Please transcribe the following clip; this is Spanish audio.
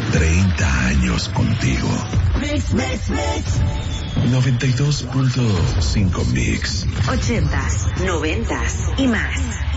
30 años contigo. Mix. 92.5 Mix. 80s, 90s y más.